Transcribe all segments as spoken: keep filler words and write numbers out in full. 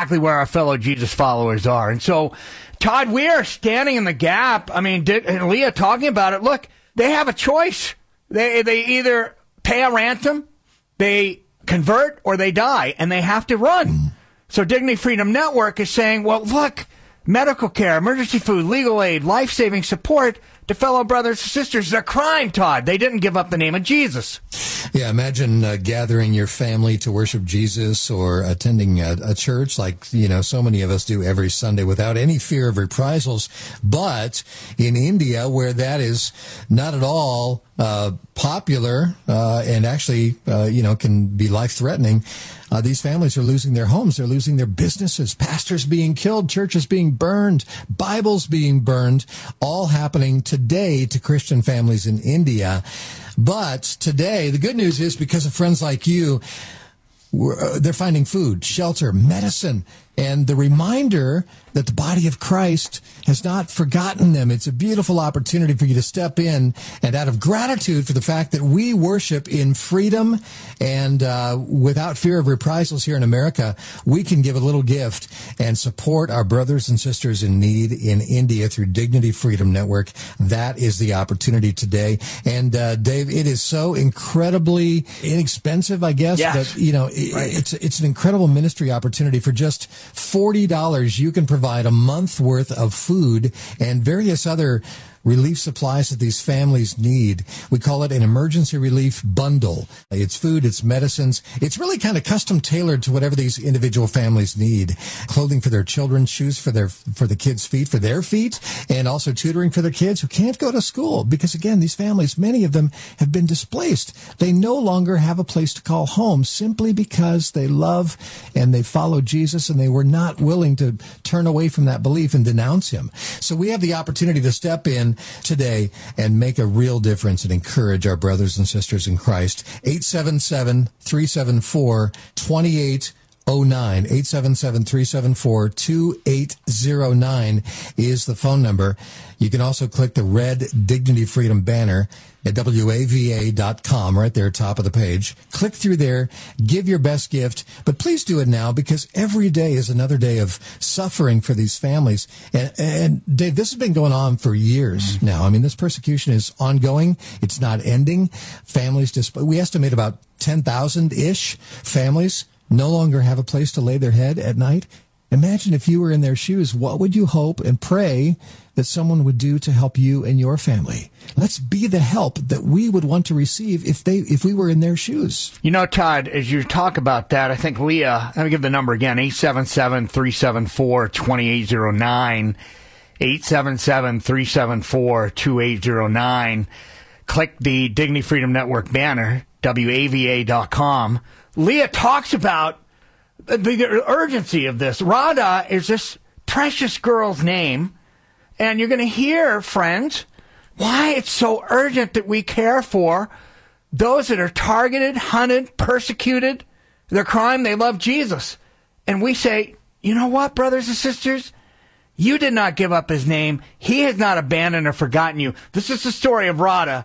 exactly where our fellow Jesus followers are. And so, Todd, we are standing in the gap. I mean, did, and Leah talking about it. Look, they have a choice. They they either pay a ransom, they convert, or they die, and they have to run. So Dignity Freedom Network is saying, well, look, medical care, emergency food, legal aid, life-saving support to fellow brothers and sisters is a crime, Todd. They didn't give up the name of Jesus. Yeah, imagine uh, gathering your family to worship Jesus or attending a, a church like, you know, so many of us do every Sunday without any fear of reprisals. But in India, where that is not at all uh, popular uh, and actually, uh, you know, can be life-threatening, Uh, these families are losing their homes. They're losing their businesses, pastors being killed, churches being burned, Bibles being burned, all happening today to Christian families in India. But today, the good news is because of friends like you, we're, uh, they're finding food, shelter, medicine, and the reminder that the body of Christ has not forgotten them. It's a beautiful opportunity for you to step in, and out of gratitude for the fact that we worship in freedom and uh, without fear of reprisals here in America, we can give a little gift and support our brothers and sisters in need in India through Dignity Freedom Network. That is the opportunity today. And uh, Dave, it is so incredibly inexpensive, I guess. Yes. That, you know, it, right. it's it's an incredible ministry opportunity. For just forty dollars, you can provide a month worth of food and various other relief supplies that these families need. We call it an emergency relief bundle. It's food, it's medicines. It's really kind of custom tailored to whatever these individual families need. Clothing for their children, shoes for their for the kids' feet, for their feet, and also tutoring for their kids who can't go to school. Because again, these families, many of them have been displaced. They no longer have a place to call home simply because they love and they follow Jesus and they were not willing to turn away from that belief and denounce him. So we have the opportunity to step in today and make a real difference and encourage our brothers and sisters in Christ. eight seven seven, three seven four, two eight zero nine. eight seven seven, three seven four, two eight zero nine is the phone number. You can also click the red Dignity Freedom banner at W A V A dot com, right there, top of the page. Click through there, give your best gift, but please do it now because every day is another day of suffering for these families. And, and Dave, this has been going on for years now. I mean, this persecution is ongoing. It's not ending. Families, just, we estimate about ten thousand-ish families no longer have a place to lay their head at night. Imagine if you were in their shoes. What would you hope and pray that someone would do to help you and your family? Let's be the help that we would want to receive if they if we were in their shoes. You know, Todd, as you talk about that, I think Leah, let me give the number again, eight seven seven, three seven four, two eight zero nine, eight seven seven, three seven four, two eight zero nine. Click the Dignity Freedom Network banner, W A V A dot com. Leah talks about the, the urgency of this. Radha is this precious girl's name, and you're going to hear, friends, why it's so urgent that we care for those that are targeted, hunted, persecuted. Their crime, they love Jesus. And we say, you know what, brothers and sisters? You did not give up his name. He has not abandoned or forgotten you. This is the story of Radha.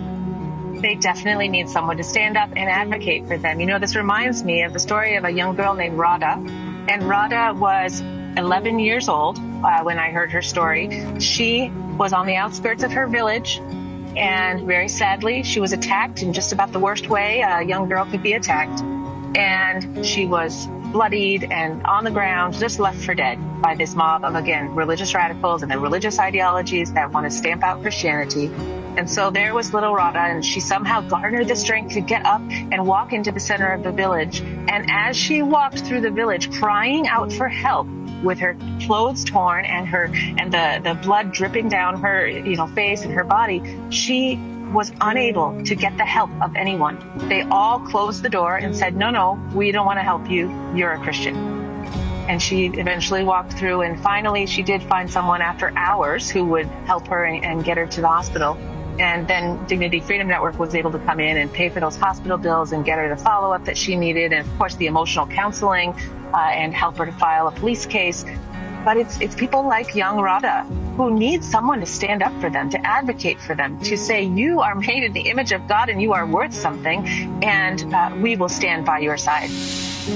They definitely need someone to stand up and advocate for them. You know, this reminds me of the story of a young girl named Radha. And Radha was eleven years old uh, when I heard her story. She was on the outskirts of her village, and very sadly, she was attacked in just about the worst way a young girl could be attacked. And she was bloodied and on the ground, just left for dead by this mob of, again, religious radicals and their religious ideologies that want to stamp out Christianity. And so there was little Radha, and she somehow garnered the strength to get up and walk into the center of the village. And as she walked through the village, crying out for help, with her clothes torn and her and the, the blood dripping down her, you know, face and her body, she was unable to get the help of anyone. They all closed the door and said, no, no, we don't want to help you. You're a Christian. And she eventually walked through, and finally she did find someone after hours who would help her and, and get her to the hospital. And then Dignity Freedom Network was able to come in and pay for those hospital bills and get her the follow-up that she needed, and of course the emotional counseling uh, and help her to file a police case. But it's it's people like young Radha who need someone to stand up for them, to advocate for them, to say, you are made in the image of God and you are worth something, and uh, we will stand by your side.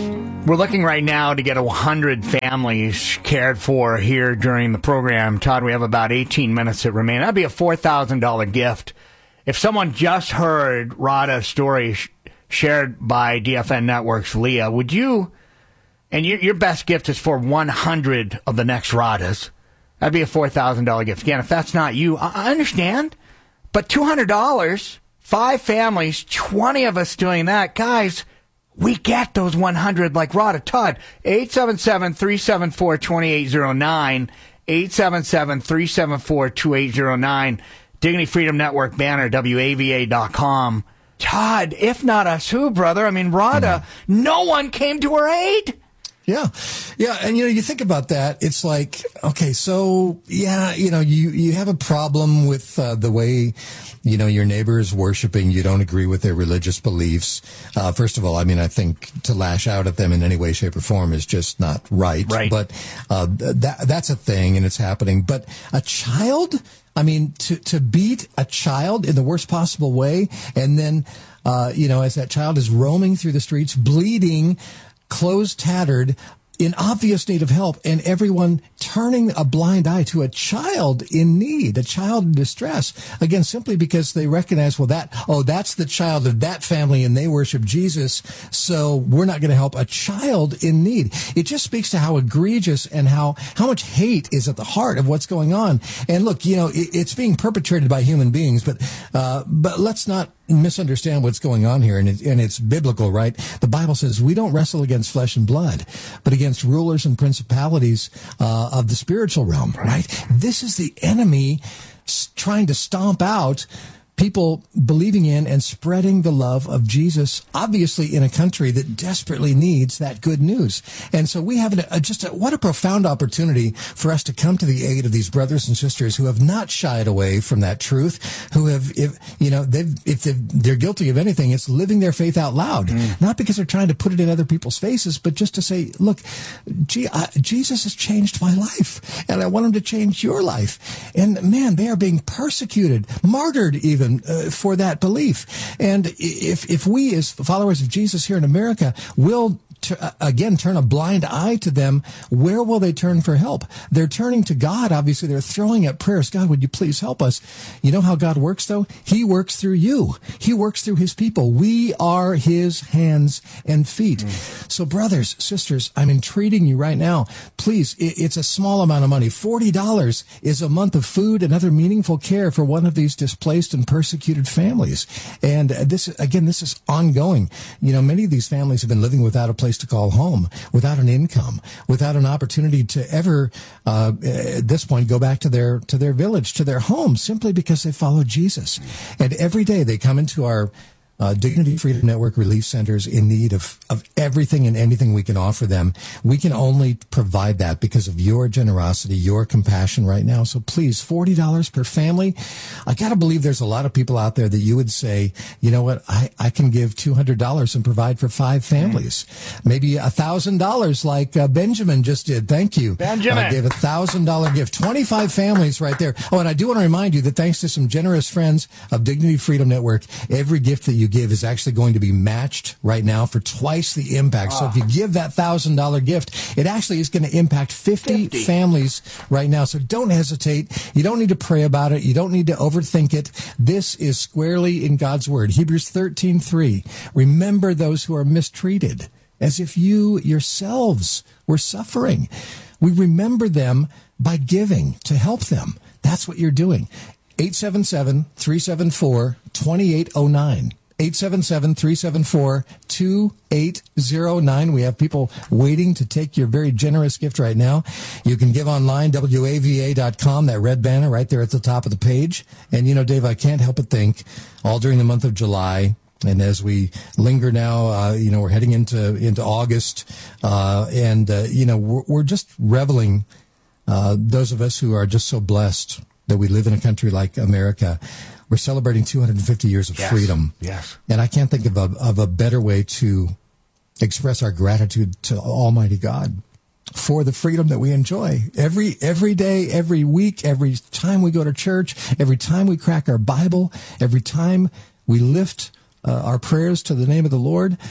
We're looking right now to get one hundred families cared for here during the program. Todd, we have about eighteen minutes that remain. That'd be a four thousand dollars gift. If someone just heard Rada's story sh- shared by D F N Network's Leah, would you, and your, your best gift is for one hundred of the next Radas, that'd be a four thousand dollars gift. Again, if that's not you, I, I understand, but two hundred dollars, five families, twenty of us doing that, guys, we get those one hundred like Rada. Todd, eight seven seven, three seven four, two eight zero nine, eight seven seven, three seven four, two eight zero nine, Dignity Freedom Network banner, W A V A dot com. Todd, if not us, who, brother? I mean, Rada, mm-hmm. no one came to her aid. Yeah. Yeah. And, you know, you think about that. It's like, okay, so, yeah, you know, you, you have a problem with uh, the way, you know, your neighbor is worshiping. You don't agree with their religious beliefs. Uh, first of all, I mean, I think to lash out at them in any way, shape, or form is just not right. Right. But uh, that that's a thing, and it's happening. But a child, I mean, to, to beat a child in the worst possible way, and then, uh, you know, as that child is roaming through the streets, bleeding, clothes tattered, in obvious need of help, and everyone turning a blind eye to a child in need, a child in distress, again, simply because they recognize, well, that, oh, that's the child of that family and they worship Jesus, so we're not going to help a child in need. It just speaks to how egregious and how, how much hate is at the heart of what's going on. And look, you know, it, it's being perpetrated by human beings, but, uh, but let's not misunderstand what's going on here, and, it, and it's biblical, right? The Bible says we don't wrestle against flesh and blood, but against rulers and principalities uh, of the spiritual realm, right? This is the enemy s- trying to stomp out people believing in and spreading the love of Jesus, obviously in a country that desperately needs that good news. And so we have a, a, just a, what a profound opportunity for us to come to the aid of these brothers and sisters who have not shied away from that truth, who have, if, you know, they've, if they've, they're guilty of anything, it's living their faith out loud, mm. not because they're trying to put it in other people's faces, but just to say, look, gee, I, Jesus has changed my life, and I want him to change your life. And man, they are being persecuted, martyred even, Uh, for that belief. And if if we as followers of Jesus here in America will T- again, turn a blind eye to them, where will they turn for help? They're turning to God. Obviously, they're throwing up prayers. God, would you please help us? You know how God works, though? He works through you. He works through his people. We are his hands and feet. Mm. So, brothers, sisters, I'm entreating you right now. Please, it, it's a small amount of money. forty dollars is a month of food and other meaningful care for one of these displaced and persecuted families. And this, again, this is ongoing. You know, many of these families have been living without a place to call home, without an income, without an opportunity to ever, uh, at this point, go back to their to their village, to their home, simply because they follow Jesus. And every day they come into our Uh, Dignity Freedom Network relief centers in need of, of everything and anything we can offer them. We can only provide that because of your generosity, your compassion right now. So please, forty dollars per family. I got to believe there's a lot of people out there that you would say, you know what, I, I can give two hundred dollars and provide for five families. Maybe one thousand dollars like uh, Benjamin just did. Thank you. Benjamin. I gave a one thousand dollars gift. twenty-five families right there. Oh, and I do want to remind you that thanks to some generous friends of Dignity Freedom Network, every gift that you give is actually going to be matched right now for twice the impact. So if you give that one thousand dollars gift, it actually is going to impact fifty, fifty families right now. So don't hesitate. You don't need to pray about it. You don't need to overthink it. This is squarely in God's Word. Hebrews thirteen three. Remember those who are mistreated as if you yourselves were suffering. We remember them by giving to help them. That's what you're doing. eight seven seven, three seven four, two eight zero nine. eight seven seven, three seven four, two eight zero nine. We have people waiting to take your very generous gift right now. You can give online, W A V A dot com, that red banner right there at the top of the page. And, you know, Dave, I can't help but think all during the month of July, and as we linger now, uh, you know, we're heading into, into August, uh, and, uh, you know, we're, we're just reveling, uh, those of us who are just so blessed that we live in a country like America. We're celebrating two hundred fifty years of yes, freedom. Yes. And I can't think of a, of a better way to express our gratitude to Almighty God for the freedom that we enjoy. Every, every day, every week, every time we go to church, every time we crack our Bible, every time we lift uh, our prayers to the name of the Lord,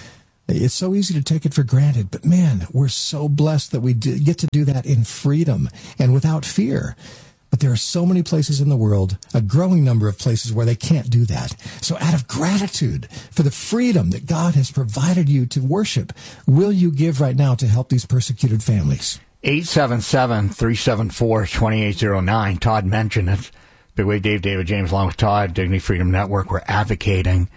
It's so easy to take it for granted, but man, we're so blessed that we do get to do that in freedom and without fear. But there are so many places in the world, a growing number of places where they can't do that. So out of gratitude for the freedom that God has provided you to worship, will you give right now to help these persecuted families? eight seven seven, three seven four, two eight zero nine. Todd mentioned it. Big Wave Dave, David James, along with Todd, Dignity Freedom Network. We're advocating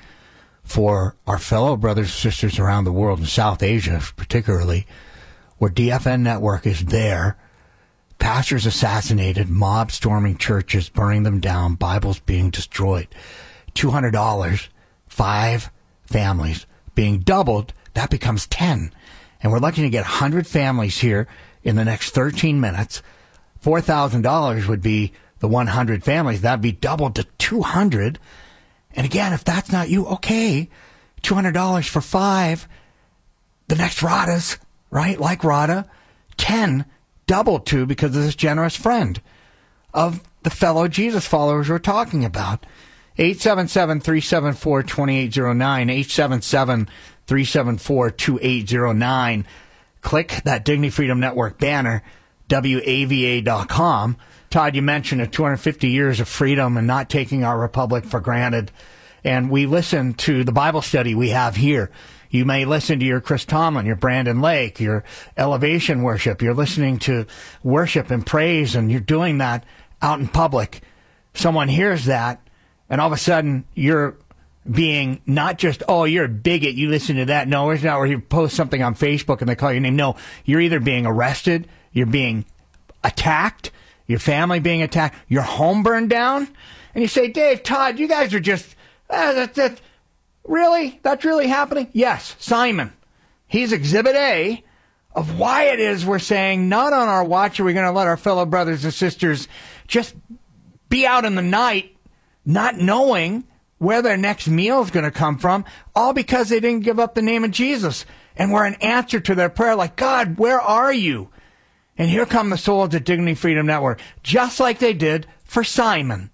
for our fellow brothers and sisters around the world, in South Asia particularly, where D F N Network is there. Pastors assassinated, mob storming churches, burning them down, Bibles being destroyed. two hundred dollars, five families being doubled, that becomes ten. And we're looking to get one hundred families here in the next thirteen minutes. four thousand dollars would be the one hundred families. That'd be doubled to two hundred. And again, if that's not you, okay, two hundred dollars for five. The next Radha's, right? Like Radha, ten. Doubled to because of this generous friend of the fellow Jesus followers we're talking about. eight seven seven, three seven four, two eight zero nine, eight seven seven, three seven four, two eight zero nine. Click that Dignity Freedom Network banner, W A V A dot com. Todd, you mentioned it, two hundred fifty years of freedom and not taking our republic for granted. And we listen to the Bible study we have here. You may listen to your Chris Tomlin, your Brandon Lake, your Elevation worship. You're listening to worship and praise, and you're doing that out in public. Someone hears that, and all of a sudden you're being not just, oh, you're a bigot, you listen to that. No, it's not where you post something on Facebook and they call your name. No, you're either being arrested, you're being attacked, your family being attacked, your home burned down, and you say, Dave, Todd, you guys are just, uh, that, that, really? That's really happening? Yes, Simon. He's Exhibit A of why it is we're saying not on our watch are we going to let our fellow brothers and sisters just be out in the night not knowing where their next meal is going to come from, all because they didn't give up the name of Jesus. And we're an answer to their prayer like, God, where are you? And here come the souls at Dignity Freedom Network, just like they did for Simon.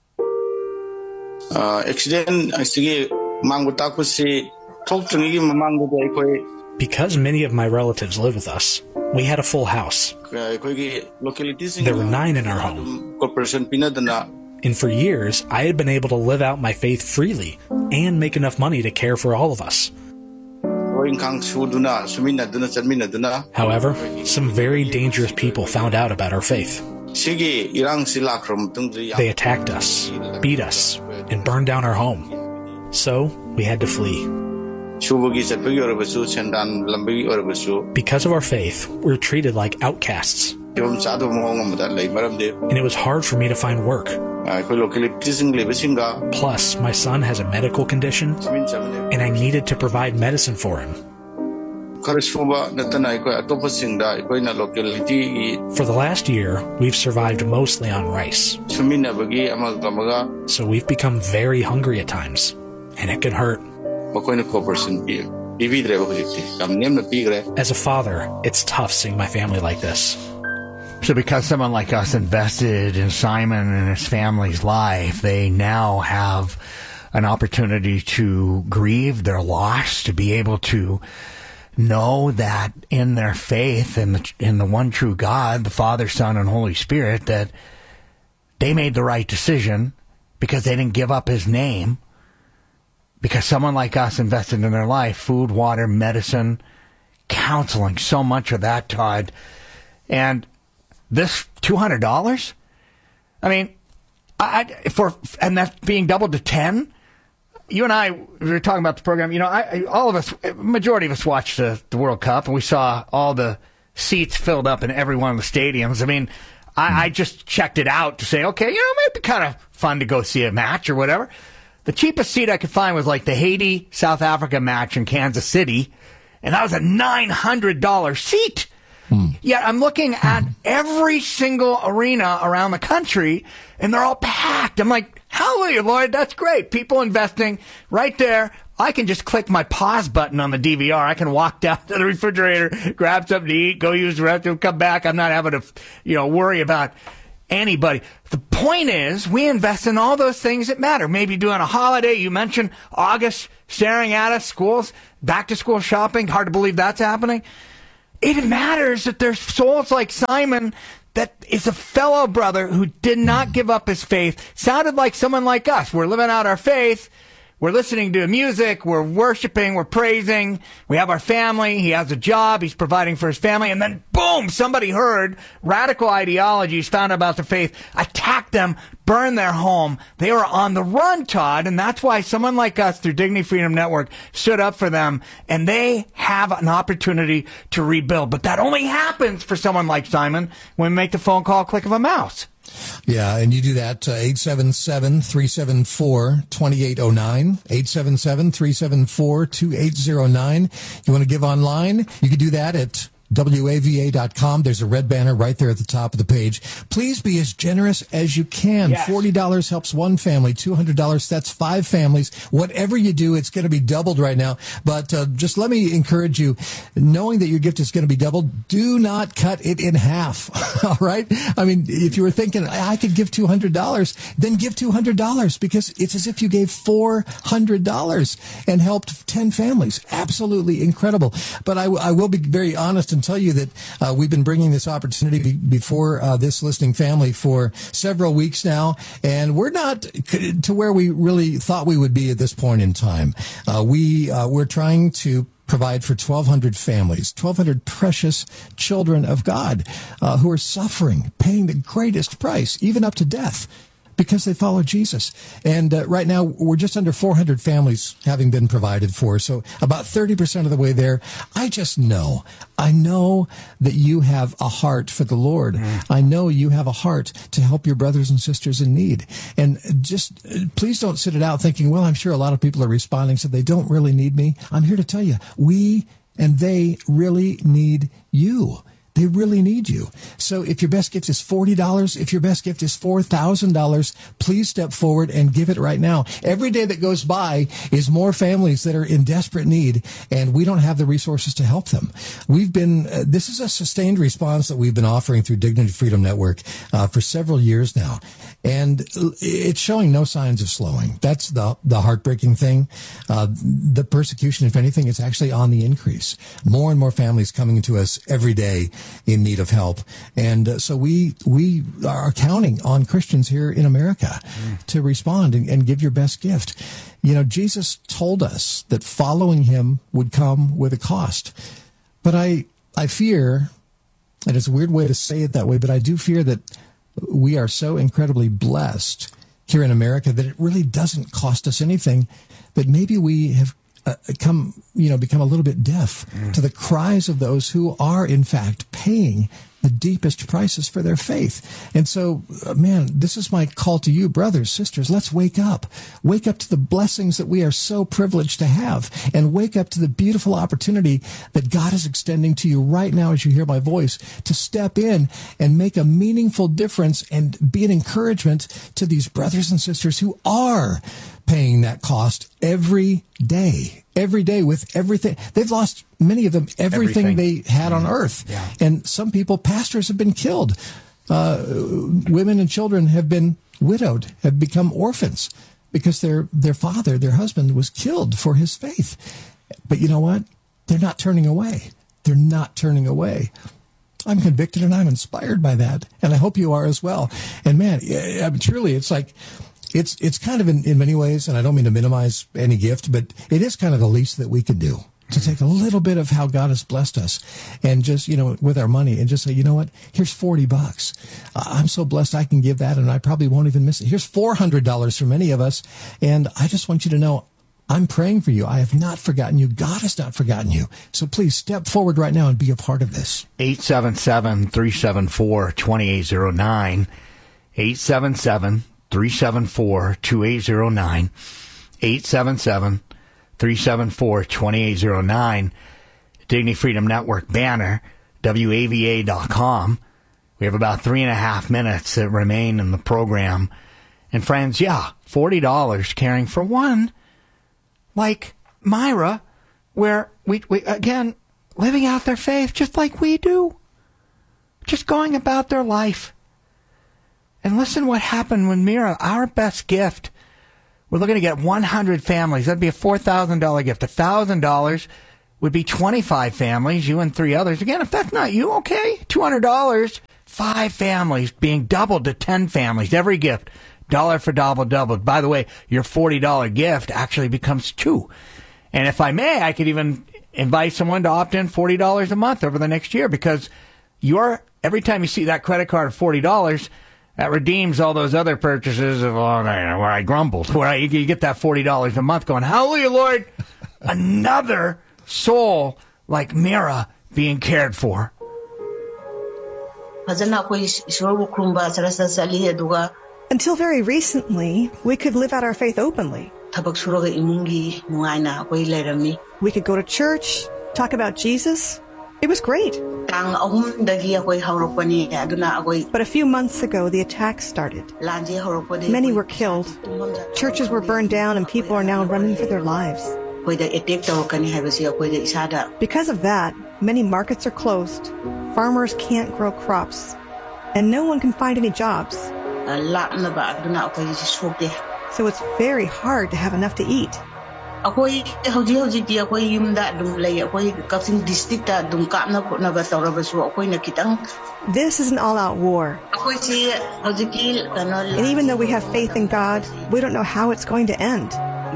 Uh, accident, I see. Because many of my relatives live with us, we had a full house. There were nine in our home. And for years, I had been able to live out my faith freely and make enough money to care for all of us. However, some very dangerous people found out about our faith. They attacked us, beat us, and burned down our home. So, we had to flee. Because of our faith, we were treated like outcasts. And it was hard for me to find work. Plus, my son has a medical condition, and I needed to provide medicine for him. For the last year, we've survived mostly on rice. So we've become very hungry at times. And it can hurt. As a father, it's tough seeing my family like this. So because someone like us invested in Simon and his family's life, they now have an opportunity to grieve their loss, to be able to know that in their faith in the, in the one true God, the Father, Son, and Holy Spirit, that they made the right decision because they didn't give up his name. Because someone like us invested in their life, food, water, medicine, counseling, so much of that, Todd. And this two hundred dollars? I mean, I, for and that's being doubled to ten? You and I, we were talking about the program, you know, I, all of us, majority of us watched the, the World Cup, and we saw all the seats filled up in every one of the stadiums. I mean, I, I just checked it out to say, okay, you know, it might be kind of fun to go see a match or whatever. The cheapest seat I could find was like the Haiti-South Africa match in Kansas City, and that was a nine hundred dollars seat. Hmm. Yet I'm looking at every single arena around the country, and they're all packed. I'm like, hallelujah, Lord, that's great. People investing right there. I can just click my pause button on the D V R. I can walk down to the refrigerator, grab something to eat, go use the restroom, come back. I'm not having to, you know, worry about anybody. The point is, we invest in all those things that matter. Maybe doing a holiday. You mentioned August staring at us, schools, back to school shopping. Hard to believe that's happening. It matters that there's souls like Simon that is a fellow brother who did not give up his faith. Sounded like someone like us. We're living out our faith. We're listening to music. We're worshiping. We're praising. We have our family. He has a job. He's providing for his family. And then, boom, somebody heard radical ideologies, found out about the faith, attacked them, burned their home. They were on the run, Todd. And that's why someone like us through Dignity Freedom Network stood up for them. And they have an opportunity to rebuild. But that only happens for someone like Simon when we make the phone call, click of a mouse. Yeah, and you do that, uh, eight seven seven, three seven four, two eight zero nine, eight seven seven, three seven four, two eight zero nine. You want to give online? You can do that at W A V A dot com. There's a red banner right there at the top of the page. Please be as generous as you can. Yes. forty dollars helps one family. two hundred dollars, that's five families. Whatever you do, it's going to be doubled right now. But uh, just let me encourage you, knowing that your gift is going to be doubled, do not cut it in half. All right? I mean, if you were thinking, I could give two hundred dollars, then give two hundred dollars, because it's as if you gave four hundred dollars and helped ten families. Absolutely incredible. But I, I will be very honest and tell you that uh, we've been bringing this opportunity be- before uh, this listening family for several weeks now, and we're not c- to where we really thought we would be at this point in time. Uh, we uh, we're trying to provide for twelve hundred families, twelve hundred precious children of God uh, who are suffering, paying the greatest price, even up to death, because they follow Jesus. And uh, right now, we're just under four hundred families having been provided for, so about thirty percent of the way there. I just know, I know that you have a heart for the Lord. Mm. I know you have a heart to help your brothers and sisters in need. And just uh, please don't sit it out thinking, well, I'm sure a lot of people are responding, so they don't really need me. I'm here to tell you, we and they really need you. They really need you. So if your best gift is forty dollars, if your best gift is four thousand dollars, please step forward and give it right now. Every day that goes by is more families that are in desperate need, and we don't have the resources to help them. We've been, uh, this is a sustained response that we've been offering through Dignity Freedom Network uh, for several years now. And it's showing no signs of slowing. That's the the heartbreaking thing. Uh, the persecution, if anything, is actually on the increase. More and more families coming to us every day in need of help. And uh, so we we are counting on Christians here in America mm. to respond and, and give your best gift. You know, Jesus told us that following him would come with a cost. But I, I fear, and it's a weird way to say it that way, but I do fear that we are so incredibly blessed here in America that it really doesn't cost us anything, that maybe we have Uh, come, you know, become a little bit deaf mm. to the cries of those who are, in fact, paying the deepest prices for their faith. And so, uh, man, this is my call to you, brothers, sisters. Let's wake up. Wake up to the blessings that we are so privileged to have, and wake up to the beautiful opportunity that God is extending to you right now as you hear my voice, to step in and make a meaningful difference and be an encouragement to these brothers and sisters who are paying that cost every day, every day with everything. They've lost, many of them, everything, everything. they had mm. on earth. Yeah. And some people, pastors have been killed. Uh, women and children have been widowed, have become orphans because their, their father, their husband, was killed for his faith. But you know what? They're not turning away. They're not turning away. I'm convicted and I'm inspired by that. And I hope you are as well. And man, I mean, truly, it's like, It's it's kind of in, in many ways, and I don't mean to minimize any gift, but it is kind of the least that we can do, to take a little bit of how God has blessed us and just, you know, with our money, and just say, you know what, here's forty bucks. Uh, I'm so blessed I can give that, and I probably won't even miss it. Here's four hundred dollars for many of us, and I just want you to know, I'm praying for you. I have not forgotten you. God has not forgotten you. So please step forward right now and be a part of this. eight seven seven, three seven four, two eight zero nine. eight seven seven, three seven four, two eight zero nine. eight seven seven, three seven four, two eight zero nine. Dignity Freedom Network banner, W A V A dot com. We have about three and a half minutes that remain in the program. And friends, yeah, forty dollars caring for one like Myra, where we, we, again, living out their faith just like we do. Just going about their life. And listen what happened with Mira. Our best gift, we're looking to get one hundred families. That'd be a four thousand dollars gift. one thousand dollars would be twenty-five families, you and three others. Again, if that's not you, okay, two hundred dollars, five families being doubled to ten families. Every gift, dollar for dollar doubled. By the way, your forty dollars gift actually becomes two. And if I may, I could even invite someone to opt in forty dollars a month over the next year, because you're, every time you see that credit card of forty dollars, that redeems all those other purchases of, oh, where I grumbled, where I, you get that forty dollars a month going, hallelujah, Lord, another soul like Mira being cared for. Until very recently, we could live out our faith openly. We could go to church, talk about Jesus. It was great. But a few months ago, the attacks started. Many were killed. Churches were burned down, and people are now running for their lives. Because of that, many markets are closed. Farmers can't grow crops, and no one can find any jobs. So it's very hard to have enough to eat. This is an all-out war. And even though we have faith in God, we don't know how it's going to end.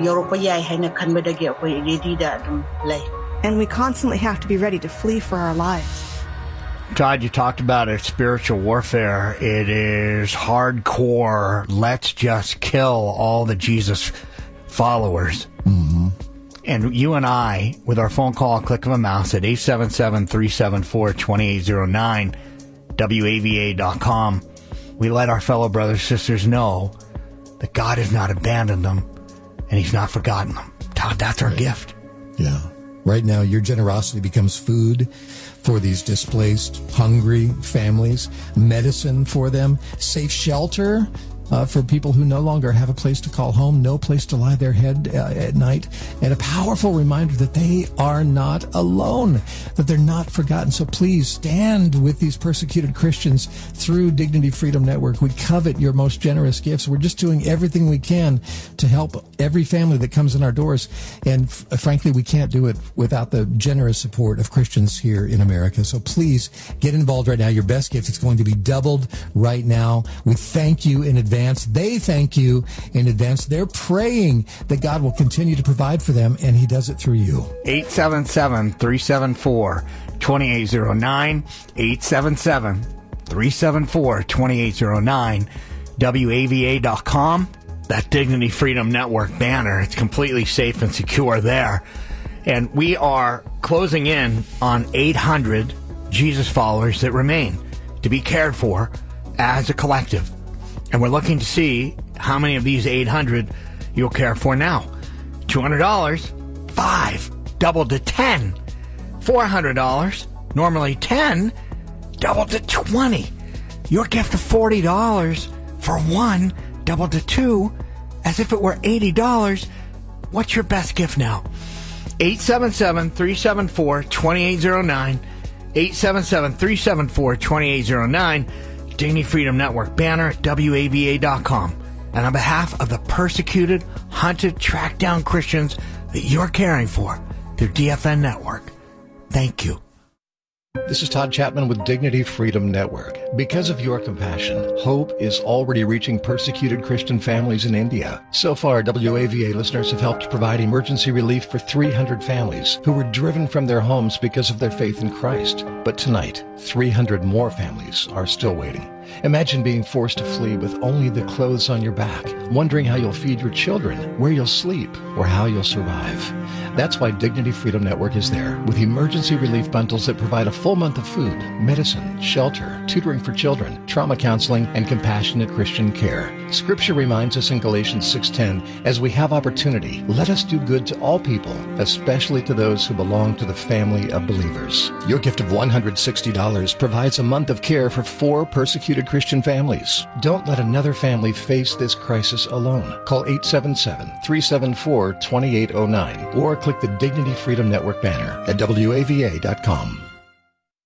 And we constantly have to be ready to flee for our lives. Todd, you talked about it, spiritual warfare. It is hardcore. Let's just kill all the Jesus followers. Mm-hmm. And you and I, with our phone call, click of a mouse at eight seven seven, three seven four, two eight zero nine, W A V A dot com, we let our fellow brothers and sisters know that God has not abandoned them and He's not forgotten them. Todd, that's our right. gift. Yeah. Right now, your generosity becomes food for these displaced, hungry families, medicine for them, safe shelter uh, for people who no longer have a place to call home, no place to lie their head uh, at night, and a powerful reminder that they are not alone, that they're not forgotten. So please stand with these persecuted Christians through Dignity Freedom Network. We covet your most generous gifts. We're just doing everything we can to help every family that comes in our doors. And f- frankly, we can't do it without the generous support of Christians here in America. So please get involved right now. Your best gift is going to be doubled right now. We thank you in advance. They thank you in advance. They're praying that God will continue to provide for them, and He does it through you. eight seven seven, three seven four, two eight zero nine, eight seven seven, three seven four, two eight zero nine, W A V A dot com. That Dignity Freedom Network banner. It's completely safe and secure there. And we are closing in on eight hundred Jesus followers that remain to be cared for as a collective. And we're looking to see how many of these eight hundred you'll care for now. two hundred dollars, five, doubled to ten. four hundred dollars, normally ten, doubled to twenty. Your gift of forty dollars for one, doubled to two, as if it were eighty dollars. What's your best gift now? eight seven seven, three seven four, two eight zero nine, eight seven seven, three seven four, two eight zero nine, Dignity Freedom Network banner at W A V A dot com. And on behalf of the persecuted, hunted, tracked down Christians that you're caring for through D F N Network, thank you. This is Todd Chapman with Dignity Freedom Network. Because of your compassion, hope is already reaching persecuted Christian families in India. So far, W A V A listeners have helped provide emergency relief for three hundred families who were driven from their homes because of their faith in Christ. But tonight, three hundred more families are still waiting. Imagine being forced to flee with only the clothes on your back, wondering how you'll feed your children, where you'll sleep, or how you'll survive. That's why Dignity Freedom Network is there, with emergency relief bundles that provide a full month of food, medicine, shelter, tutoring for children, trauma counseling, and compassionate Christian care. Scripture reminds us in Galatians six ten, as we have opportunity, let us do good to all people, especially to those who belong to the family of believers. Your gift of one hundred sixty dollars provides a month of care for four persecuted Christian families. Don't let another family face this crisis alone. Call eight seven seven, three seven four, two eight zero nine or click the Dignity Freedom Network banner at W A V A dot com.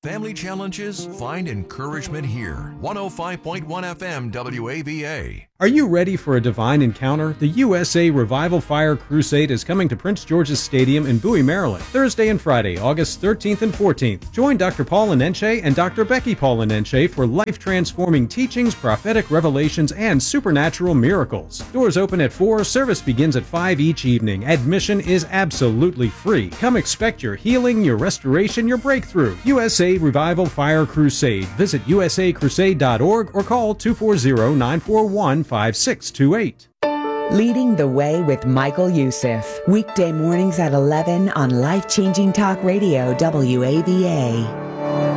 Family challenges? Find encouragement here. one oh five point one F M W A V A. Are you ready for a divine encounter? The U S A Revival Fire Crusade is coming to Prince George's Stadium in Bowie, Maryland, Thursday and Friday, August thirteenth and fourteenth. Join Doctor Paul Anenche and Doctor Becky Paul Anenche for life-transforming teachings, prophetic revelations, and supernatural miracles. Doors open at four, service begins at five each evening. Admission is absolutely free. Come expect your healing, your restoration, your breakthrough. U S A Revival Fire Crusade. Visit U S A crusade dot org or call two four zero, nine four one, five six two eight. Leading the Way with Michael Youssef. Weekday mornings at eleven on Life Changing Talk Radio, W A V A.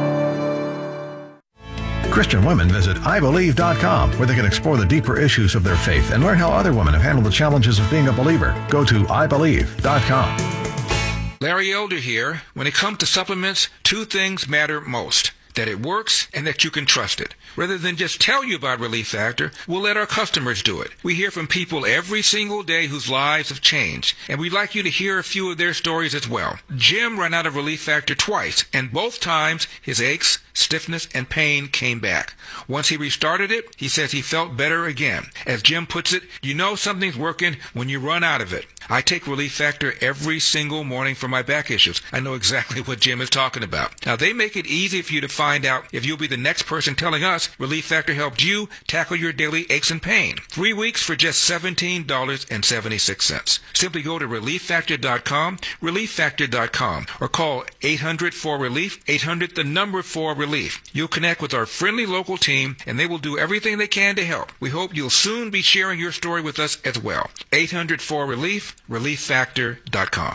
Christian women visit I believe dot com, where they can explore the deeper issues of their faith and learn how other women have handled the challenges of being a believer. Go to I believe dot com. Larry Elder here. When it comes to supplements, two things matter most: that it works and that you can trust it. Rather than just tell you about Relief Factor, we'll let our customers do it. We hear from people every single day whose lives have changed, and we'd like you to hear a few of their stories as well. Jim ran out of Relief Factor twice, and both times his aches, stiffness, and pain came back. Once he restarted it, he says he felt better again. As Jim puts it, you know something's working when you run out of it. I take Relief Factor every single morning for my back issues. I know exactly what Jim is talking about. Now, they make it easy for you to find out if you'll be the next person telling us Relief Factor helped you tackle your daily aches and pain. Three weeks for just seventeen dollars and seventy-six cents. Simply go to relief factor dot com, relief factor dot com, or call eight hundred four relief, eight hundred the number four relief. You'll connect with our friendly local team, and they will do everything they can to help. We hope you'll soon be sharing your story with us as well. eight hundred four relief, relief factor dot com.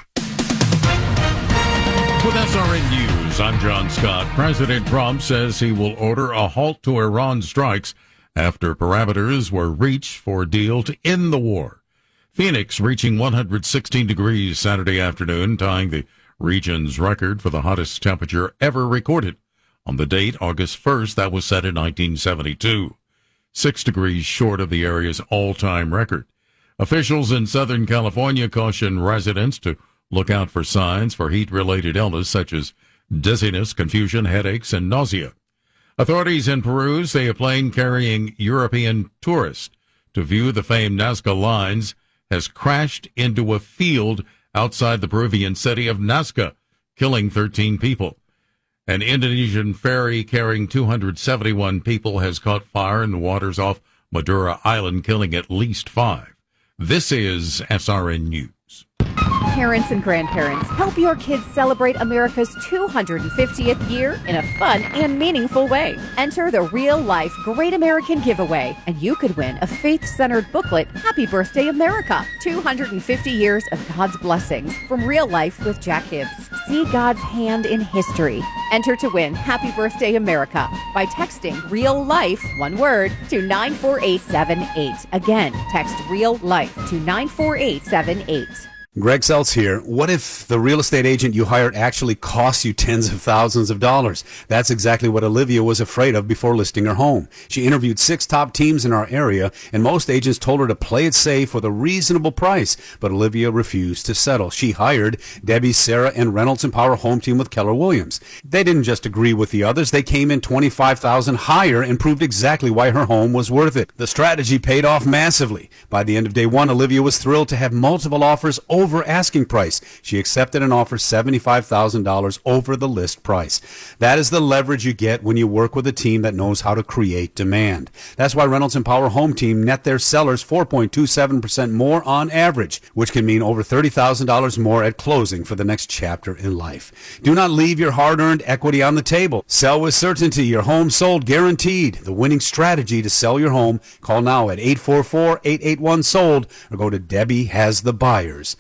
With S R N News, I'm John Scott. President Trump says he will order a halt to Iran strikes after parameters were reached for a deal to end the war. Phoenix reaching one hundred sixteen degrees Saturday afternoon, tying the region's record for the hottest temperature ever recorded. On the date, August first, that was set in nineteen seventy-two. Six degrees short of the area's all-time record. Officials in Southern California caution residents to look out for signs for heat-related illness such as dizziness, confusion, headaches, and nausea. Authorities in Peru say a plane carrying European tourists to view the famed Nazca lines has crashed into a field outside the Peruvian city of Nazca, killing thirteen people. An Indonesian ferry carrying two hundred seventy-one people has caught fire in the waters off Madura Island, killing at least five. This is S R N News. Parents and grandparents, help your kids celebrate America's two hundred fiftieth year in a fun and meaningful way. Enter the Real Life Great American Giveaway, and you could win a faith-centered booklet, Happy Birthday America, two hundred fifty years of God's blessings from Real Life with Jack Hibbs. See God's hand in history. Enter to win Happy Birthday America by texting Real Life, one word, to nine four eight seven eight. Again, text Real Life to nine four eight seven eight. Greg Seltz here. What if the real estate agent you hired actually costs you tens of thousands of dollars? That's exactly what Olivia was afraid of before listing her home. She interviewed six top teams in our area, and most agents told her to play it safe with a reasonable price, but Olivia refused to settle. She hired Debbie, Sarah, and Reynolds Empower Home Team with Keller Williams. They didn't just agree with the others. They came in twenty-five thousand dollars higher and proved exactly why her home was worth it. The strategy paid off massively. By the end of day one, Olivia was thrilled to have multiple offers over over asking price. She accepted an offer seventy-five thousand dollars over the list price. That is the leverage you get when you work with a team that knows how to create demand. That's why Reynolds Empower Home Team net their sellers four point two seven percent more on average, which can mean over thirty thousand dollars more at closing for the next chapter in life. Do not leave your hard-earned equity on the table. Sell with certainty. Your home sold guaranteed. The winning strategy to sell your home. Call now at eight four four, eight eight one, sold or go to Debbie Has The Buyers.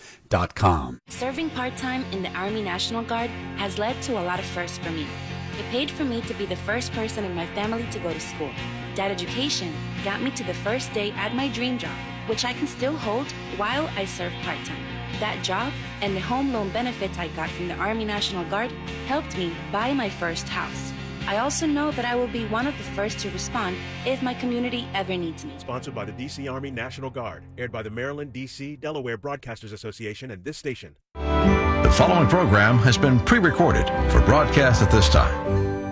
Serving part-time in the Army National Guard has led to a lot of firsts for me. It paid for me to be the first person in my family to go to school. That education got me to the first day at my dream job, which I can still hold while I serve part-time. That job and the home loan benefits I got from the Army National Guard helped me buy my first house. I also know that I will be one of the first to respond if my community ever needs me. Sponsored by the D C Army National Guard, aired by the Maryland, D C, Delaware Broadcasters Association and this station. The following program has been pre-recorded for broadcast at this time.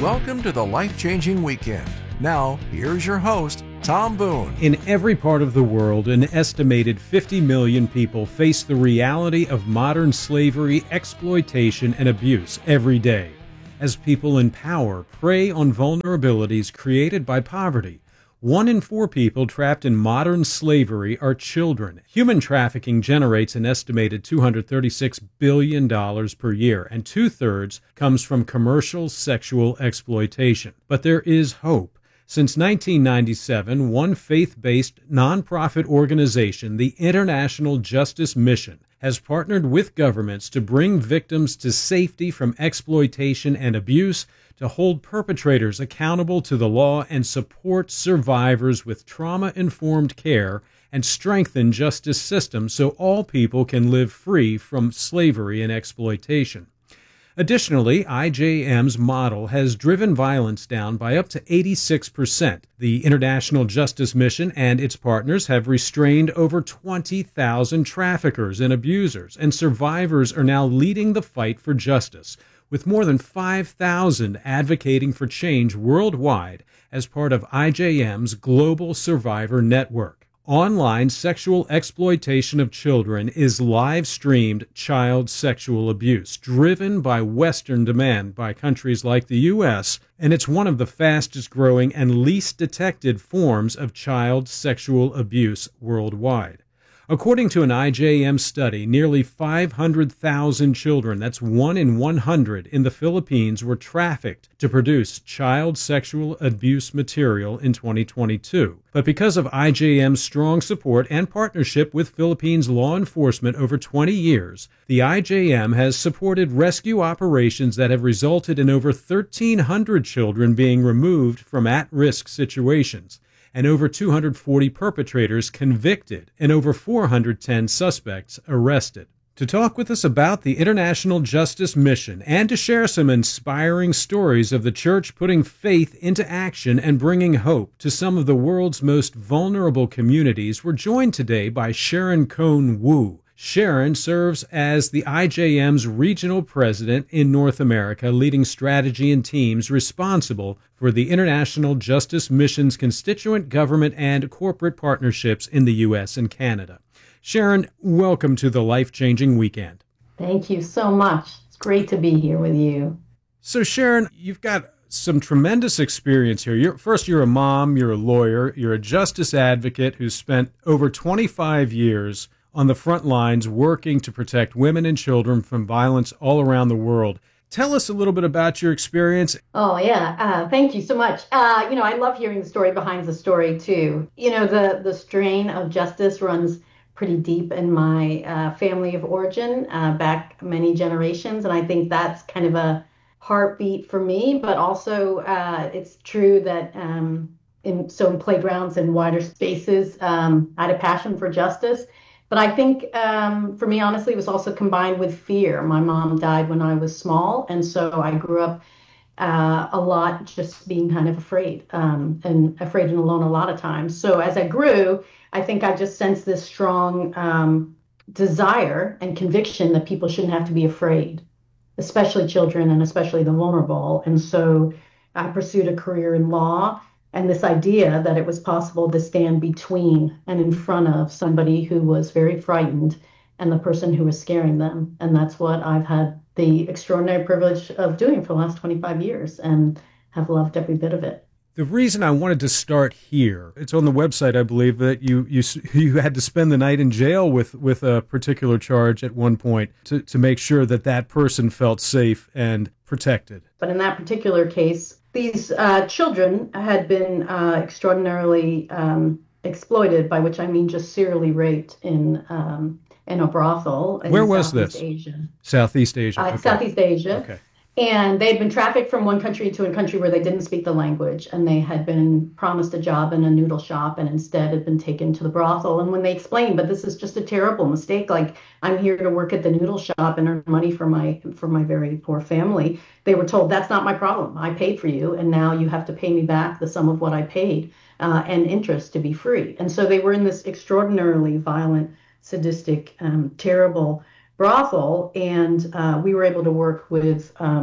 Welcome to the Life-Changing Weekend. Now, here's your host, Tom Boone. In every part of the world, an estimated fifty million people face the reality of modern slavery, exploitation, and abuse every day, as people in power prey on vulnerabilities created by poverty. One in four people trapped in modern slavery are children. Human trafficking generates an estimated two hundred thirty-six billion dollars per year, and two-thirds comes from commercial sexual exploitation. But there is hope. Since nineteen ninety-seven, one faith-based nonprofit organization, the International Justice Mission, has partnered with governments to bring victims to safety from exploitation and abuse, to hold perpetrators accountable to the law, and support survivors with trauma-informed care and strengthen justice systems so all people can live free from slavery and exploitation. Additionally, I J M's model has driven violence down by up to eighty-six percent. The International Justice Mission and its partners have restrained over twenty thousand traffickers and abusers, and survivors are now leading the fight for justice, with more than five thousand advocating for change worldwide as part of I J M's Global Survivor Network. Online sexual exploitation of children is live-streamed child sexual abuse, driven by Western demand by countries like the U S, and it's one of the fastest-growing and least detected forms of child sexual abuse worldwide. According to an I J M study, nearly five hundred thousand children, that's one in one hundred, in the Philippines were trafficked to produce child sexual abuse material in twenty twenty-two. But because of I J M's strong support and partnership with Philippines law enforcement over twenty years, the I J M has supported rescue operations that have resulted in over thirteen hundred children being removed from at-risk situations, and over two hundred forty perpetrators convicted, and over four hundred ten suspects arrested. To talk with us about the International Justice Mission and to share some inspiring stories of the church putting faith into action and bringing hope to some of the world's most vulnerable communities, we're joined today by Sharon Cohn Wu. Sharon serves as the I J M's regional president in North America, leading strategy and teams responsible for the International Justice Mission's constituent government and corporate partnerships in the U S and Canada. Sharon, welcome to the Life-Changing Weekend. Thank you so much. It's great to be here with you. So, Sharon, you've got some tremendous experience here. You're, first, you're a mom, you're a lawyer, you're a justice advocate who's spent over twenty-five years on the front lines working to protect women and children from violence all around the world. Tell us a little bit about your experience. Oh, yeah. Uh, thank you so much. Uh, you know, I love hearing the story behind the story, too. You know, the, the strain of justice runs pretty deep in my uh, family of origin, uh, back many generations. And I think that's kind of a heartbeat for me. But also, uh, it's true that um, in so in playgrounds and wider spaces, um, I had a passion for justice. But I think um, for me, honestly, it was also combined with fear. My mom died when I was small, and so I grew up uh, a lot just being kind of afraid um, and afraid and alone a lot of times. So as I grew, I think I just sensed this strong um, desire and conviction that people shouldn't have to be afraid, especially children and especially the vulnerable. And so I pursued a career in law. And this idea that it was possible to stand between and in front of somebody who was very frightened and the person who was scaring them. And that's what I've had the extraordinary privilege of doing for the last twenty-five years and have loved every bit of it. The reason I wanted to start here, it's on the website, I believe, that you you you had to spend the night in jail with, with a particular charge at one point to, to make sure that that person felt safe and protected. But in that particular case, these uh, children had been uh, extraordinarily um, exploited, by which I mean just serially raped in um, in a brothel. In Where was Southeast this? Asia. Southeast Asia. Uh, okay. Southeast Asia. Okay. And they'd been trafficked from one country to a country where they didn't speak the language, and they had been promised a job in a noodle shop and instead had been taken to the brothel. And when they explained, but this is just a terrible mistake, like I'm here to work at the noodle shop and earn money for my for my very poor family, they were told that's not my problem. I paid for you, and now you have to pay me back the sum of what I paid uh, and interest to be free. And so they were in this extraordinarily violent, sadistic, um, terrible brothel, and uh, we were able to work with um,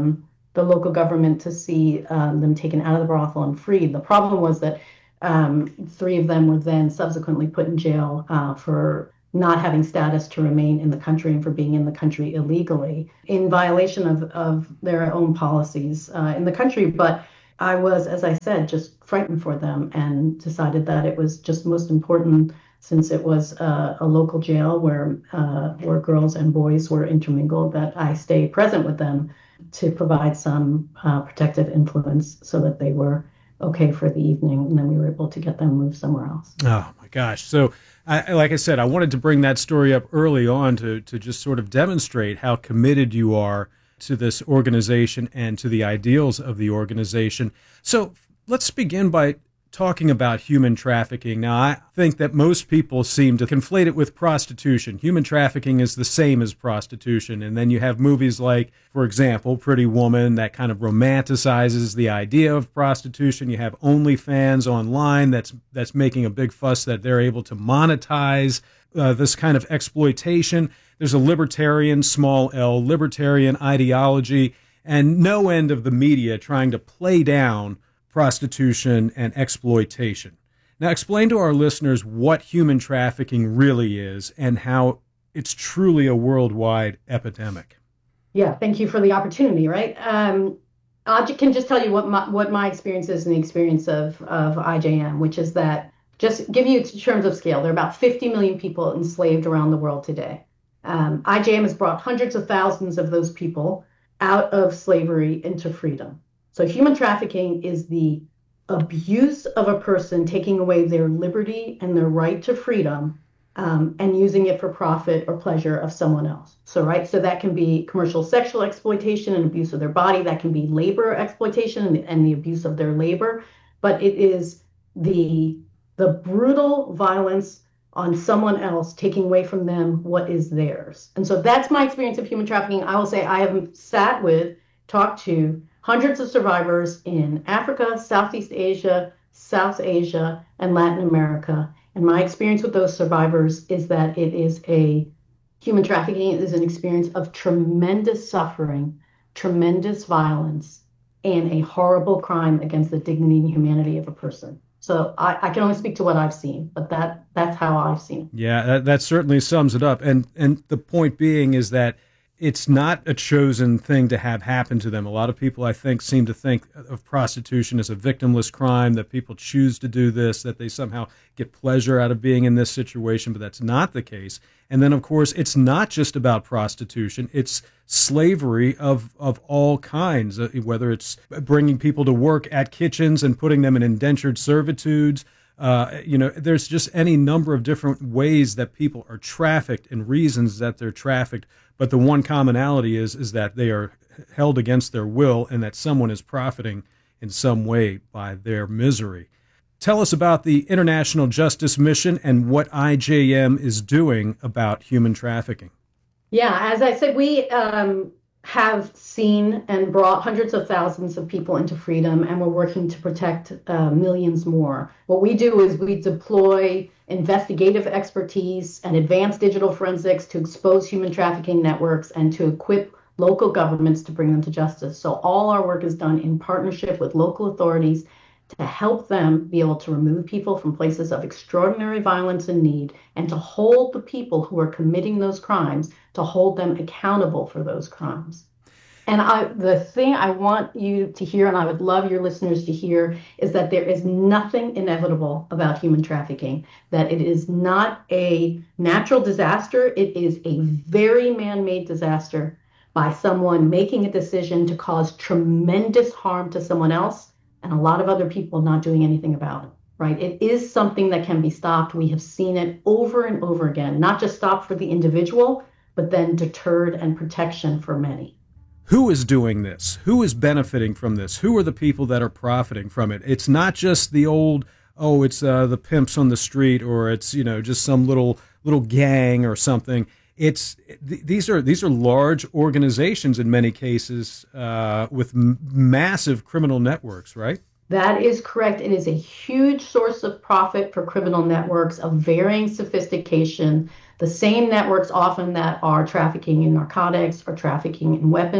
the local government to see um, them taken out of the brothel and freed. The problem was that um, three of them were then subsequently put in jail uh, for not having status to remain in the country and for being in the country illegally in violation of, of their own policies uh, in the country. But I was, as I said, just frightened for them and decided that it was just most important, since it was uh, a local jail where uh, where girls and boys were intermingled, that I stay present with them to provide some uh, protective influence so that they were okay for the evening, and then we were able to get them moved somewhere else. Oh my gosh. So I, like I said, I wanted to bring that story up early on to, to just sort of demonstrate how committed you are to this organization and to the ideals of the organization. So let's begin by talking about human trafficking. Now, I think that most people seem to conflate it with prostitution. Human trafficking is the same as prostitution. And then you have movies like, for example, Pretty Woman, that kind of romanticizes the idea of prostitution. You have OnlyFans online that's that's making a big fuss that they're able to monetize uh, this kind of exploitation. There's a libertarian, small L, libertarian ideology, and no end of the media trying to play down prostitution and exploitation. Now, explain to our listeners what human trafficking really is and how it's truly a worldwide epidemic. Yeah, thank you for the opportunity, right? Um, I can just tell you what my, what my experience is and the experience of, of I J M, which is that, just give you terms of scale, there are about fifty million people enslaved around the world today. Um, I J M has brought hundreds of thousands of those people out of slavery into freedom. So human trafficking is the abuse of a person, taking away their liberty and their right to freedom, um, and using it for profit or pleasure of someone else. So, right, so that can be commercial sexual exploitation and abuse of their body. That can be labor exploitation and the, and the abuse of their labor. But it is the the brutal violence on someone else, taking away from them what is theirs. And so that's my experience of human trafficking. I will say I have sat with, talked to hundreds of survivors in Africa, Southeast Asia, South Asia, and Latin America. And my experience with those survivors is that it is a human trafficking is an experience of tremendous suffering, tremendous violence, and a horrible crime against the dignity and humanity of a person. So I, I can only speak to what I've seen, but that that's how I've seen it. Yeah, that, that certainly sums it up. And and the point being is that it's not a chosen thing to have happen to them. A lot of people, I think, seem to think of prostitution as a victimless crime, that people choose to do this, that they somehow get pleasure out of being in this situation, but that's not the case. And then, of course, it's not just about prostitution. It's slavery of, of all kinds, uh, whether it's bringing people to work at kitchens and putting them in indentured servitudes. Uh, you know, there's just any number of different ways that people are trafficked and reasons that they're trafficked. But the one commonality is is that they are held against their will and that someone is profiting in some way by their misery. Tell us about the International Justice Mission and what I J M is doing about human trafficking. Yeah, as I said, we um, have seen and brought hundreds of thousands of people into freedom, and we're working to protect uh, millions more. What we do is we deploy investigative expertise and advanced digital forensics to expose human trafficking networks and to equip local governments to bring them to justice. So all our work is done in partnership with local authorities to help them be able to remove people from places of extraordinary violence and need, and to hold the people who are committing those crimes, to hold them accountable for those crimes. And I, the thing I want you to hear, and I would love your listeners to hear, is that there is nothing inevitable about human trafficking, that it is not a natural disaster. It is a very man-made disaster by someone making a decision to cause tremendous harm to someone else, and a lot of other people not doing anything about it, right? It is something that can be stopped. We have seen it over and over again, not just stopped for the individual, but then deterred and protection for many. Who is doing this? Who is benefiting from this? Who are the people that are profiting from it? It's not just the old, oh, it's uh, the pimps on the street, or it's, you know, just some little little gang or something. It's th- these are these are large organizations in many cases uh, with m- massive criminal networks, right? That is correct. It is a huge source of profit for criminal networks of varying sophistication. The same networks often that are trafficking in narcotics or trafficking in weapons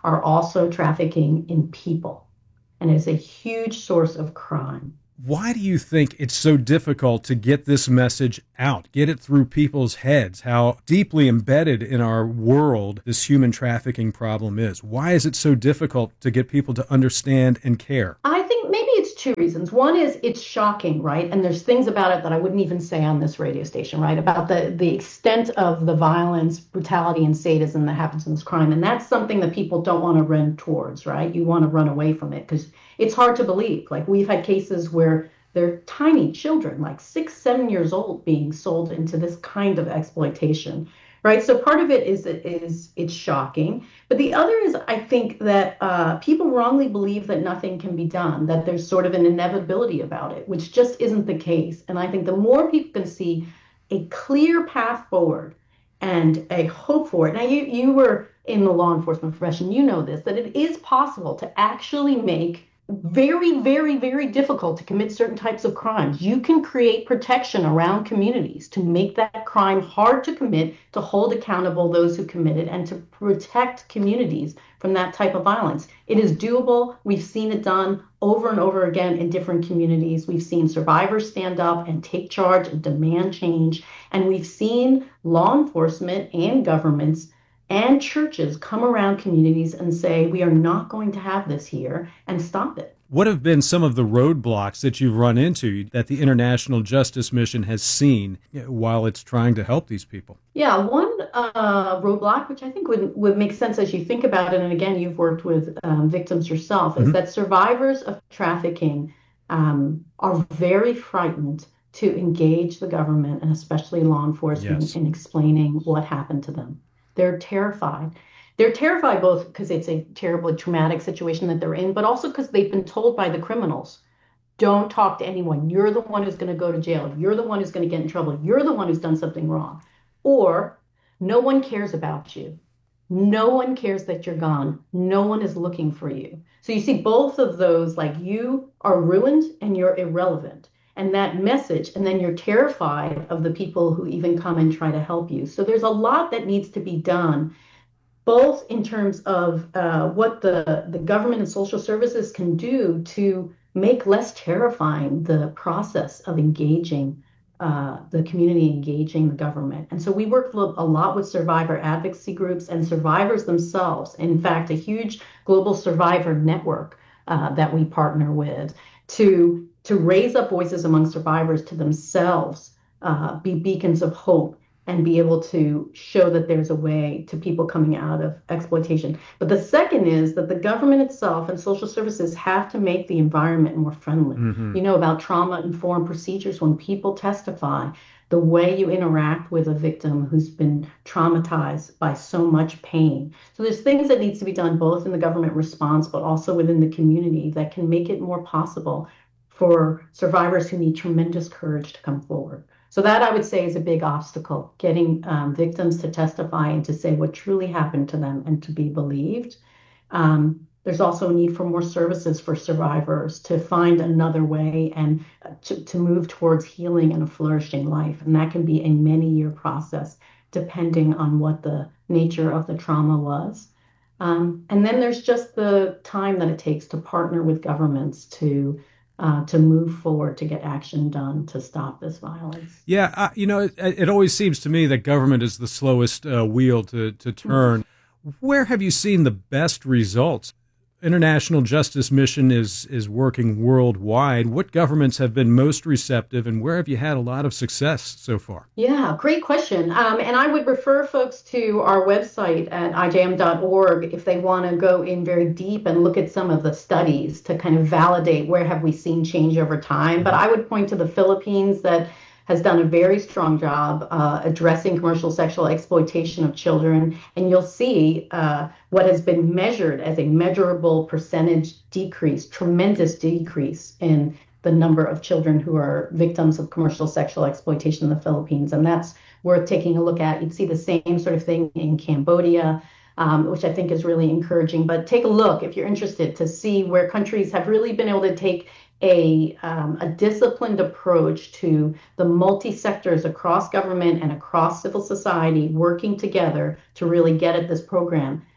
are also trafficking in people. And it is a huge source of crime. Why do you think it's so difficult to get this message out, get it through people's heads, how deeply embedded in our world this human trafficking problem is? Why is it so difficult to get people to understand and care? I think maybe it's two reasons. One is it's shocking, right? And there's things about it that I wouldn't even say on this radio station, right? About the, the extent of the violence, brutality, and sadism that happens in this crime. And that's something that people don't want to run towards, right? You want to run away from it because it's hard to believe. Like we've had cases where they're tiny children, like six, seven years old, being sold into this kind of exploitation, right? So part of it is is it's shocking, but the other is I think that uh, people wrongly believe that nothing can be done, that there's sort of an inevitability about it, which just isn't the case. And I think the more people can see a clear path forward and a hope for it. Now, you you were in the law enforcement profession, you know this, that it is possible to actually make very, very, very difficult to commit certain types of crimes. You can create protection around communities to make that crime hard to commit, to hold accountable those who commit it, and to protect communities from that type of violence. It is doable. We've seen it done over and over again in different communities. We've seen survivors stand up and take charge and demand change. And we've seen law enforcement and governments and churches come around communities and say, we are not going to have this here, and stop it. What have been some of the roadblocks that you've run into that the International Justice Mission has seen while it's trying to help these people? Yeah, one uh, roadblock, which I think would, would make sense as you think about it, and again, you've worked with um, victims yourself, mm-hmm. is that survivors of trafficking um, are very frightened to engage the government and especially law enforcement yes. in explaining what happened to them. They're terrified. They're terrified both because it's a terribly traumatic situation that they're in, but also because they've been told by the criminals, don't talk to anyone. You're the one who's going to go to jail. You're the one who's going to get in trouble. You're the one who's done something wrong. Or no one cares about you. No one cares that you're gone. No one is looking for you. So you see both of those, like you are ruined and you're irrelevant. And that message, and then you're terrified of the people who even come and try to help you. So there's a lot that needs to be done, both in terms of uh, what the, the government and social services can do to make less terrifying the process of engaging uh, the community, engaging the government. And so we work a lot with survivor advocacy groups and survivors themselves. In fact, a huge global survivor network uh, that we partner with to to raise up voices among survivors to themselves, uh, be beacons of hope, and be able to show that there's a way to people coming out of exploitation. But the second is that the government itself and social services have to make the environment more friendly. Mm-hmm. You know, about trauma-informed procedures. When people testify, the way you interact with a victim who's been traumatized by so much pain. So there's things that needs to be done both in the government response, but also within the community that can make it more possible for survivors who need tremendous courage to come forward. So that I would say is a big obstacle, getting um, victims to testify and to say what truly happened to them and to be believed. Um, there's also a need for more services for survivors to find another way and to, to move towards healing and a flourishing life. And that can be a many-year process, depending on what the nature of the trauma was. Um, and then there's just the time that it takes to partner with governments to Uh, to move forward, to get action done to stop this violence. Yeah, uh, you know, it, it always seems to me that government is the slowest uh, wheel to, to turn. Mm-hmm. Where have you seen the best results? International Justice Mission is is working worldwide. What governments have been most receptive, and where have you had a lot of success so far? Yeah, great question. Um, and I would refer folks to our website at I J M dot org if they want to go in very deep and look at some of the studies to kind of validate where have we seen change over time. But I would point to the Philippines that has done a very strong job uh, addressing commercial sexual exploitation of children. And you'll see uh, what has been measured as a measurable percentage decrease, tremendous decrease in the number of children who are victims of commercial sexual exploitation in the Philippines. And that's worth taking a look at. You'd see the same sort of thing in Cambodia, um, which I think is really encouraging. But take a look if you're interested to see where countries have really been able to take a, um, a disciplined approach to the multi-sectors across government and across civil society working together to really get at this program.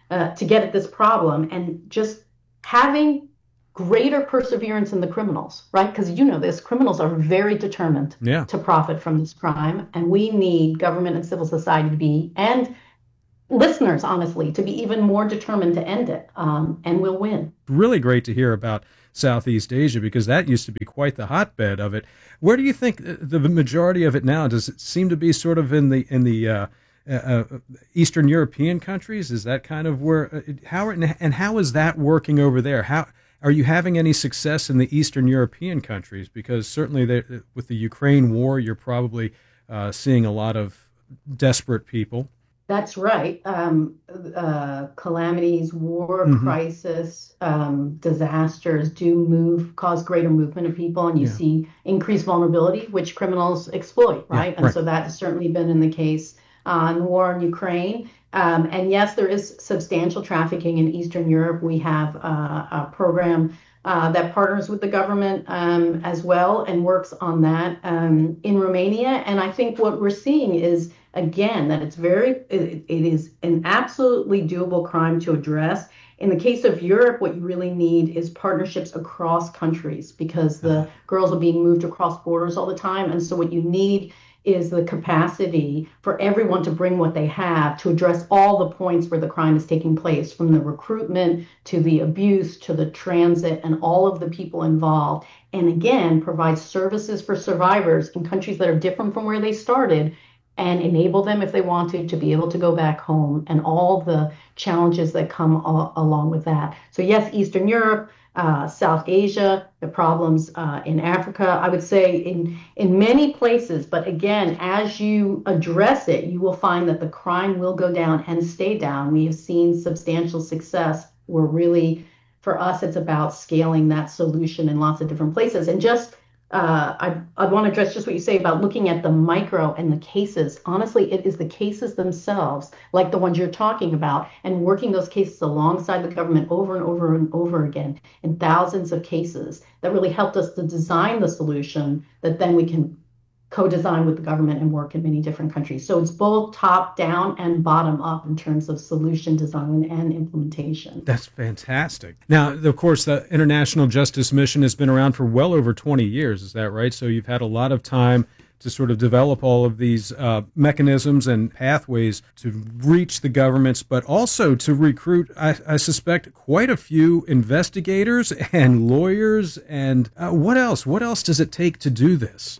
uh, to get at this problem, and just having greater perseverance in the criminals, right? Because you know this, criminals are very determined yeah. to profit from this crime, and we need government and civil society to be, and listeners, honestly, to be even more determined to end it, um, and we'll win. Really great to hear about Southeast Asia, because that used to be quite the hotbed of it. Where do you think the majority of it now? Does it seem to be sort of in the in the uh, uh, Eastern European countries? Is that kind of where? Uh, how and how is that working over there? How are you having any success in the Eastern European countries? Because certainly with the Ukraine war, you're probably uh, seeing a lot of desperate people. That's right. Um, uh, calamities, war, mm-hmm. crisis, um, disasters do move, cause greater movement of people, and you yeah. see increased vulnerability, which criminals exploit, right? Yeah, and right. so that has certainly been in the case uh, in the war in Ukraine. Um, and yes, there is substantial trafficking in Eastern Europe. We have uh, a program uh, that partners with the government um, as well and works on that um, in Romania. And I think what we're seeing is, again, that it's very, it, it is an absolutely doable crime to address. In the case of Europe, what you really need is partnerships across countries, because the girls are being moved across borders all the time. And so what you need is the capacity for everyone to bring what they have to address all the points where the crime is taking place, from the recruitment to the abuse to the transit and all of the people involved. And again, provide services for survivors in countries that are different from where they started, and enable them, if they wanted, to be able to go back home, and all the challenges that come a- along with that. So yes, Eastern Europe, uh, South Asia, the problems uh, in Africa, I would say in, in many places. But again, as you address it, you will find that the crime will go down and stay down. We have seen substantial success. We're really, for us, it's about scaling that solution in lots of different places. And just Uh, I, I want to address just what you say about looking at the micro and the cases. Honestly, it is the cases themselves, like the ones you're talking about, and working those cases alongside the government over and over and over again in thousands of cases that really helped us to design the solution that then we can co-design with the government and work in many different countries. So it's both top down and bottom up in terms of solution design and implementation. That's fantastic. Now, of course, the International Justice Mission has been around for well over twenty years. Is that right? So you've had a lot of time to sort of develop all of these uh, mechanisms and pathways to reach the governments, but also to recruit, I, I suspect, quite a few investigators and lawyers. And uh, what else? What else does it take to do this?